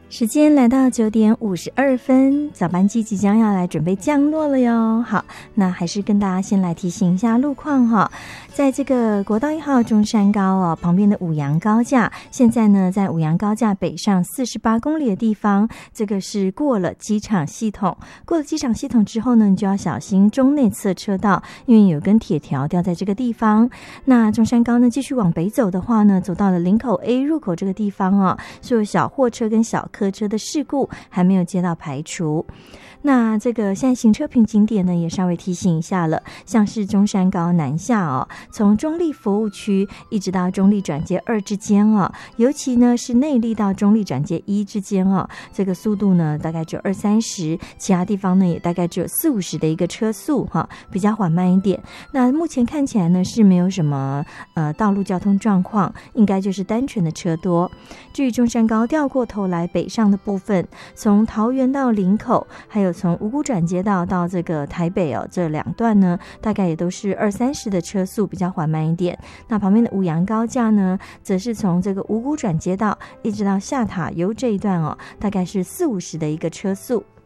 时间来到9:52，早班机即将要来准备降落了哟。好，那还是跟大家先来提醒一下路况哈。在这个国道1号中山高哦旁边的五杨高架，现在呢在五杨高架北上48公里的地方，这个是过了机场系统。过了机场系统之后呢，你就要小心中内侧车道，因为有根铁条掉在这个地方。那中山高呢继续往北走的话呢，走到了林口 A 入口这个地方哦，是有小货车跟小客车的事故还没有接到排除。那这个现在行车坪景点呢也稍微提醒一下了，像是中山高南下哦，从中立服务区一直到中立转接2之间哦，尤其呢是内坜到中立转接1之间哦，这个速度呢大概只有20-30，其他地方呢也大概只有40-50的一个车速哈，比较缓慢一点。那目前看起来呢是没有什么道路交通状况，应该就是单纯的车多。至于中山高掉过头来北上的部分，从桃园到林口，还有从五股转接道到这个台北哦，这两段呢大概也都是20-30的车速，比较缓慢一点。那旁边的五杨高架呢，则是从这个五股转接道一直到下塔油这一段哦，大概是40-50的一个车速。